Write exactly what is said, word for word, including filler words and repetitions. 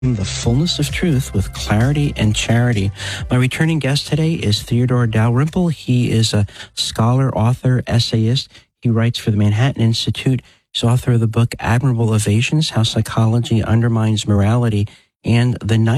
The Fullness of Truth with Clarity and Charity. My returning guest today is Theodore Dalrymple. He is a scholar, author, essayist. He writes for the Manhattan Institute. He's author of the book Admirable Evasions, How Psychology Undermines Morality, and The Night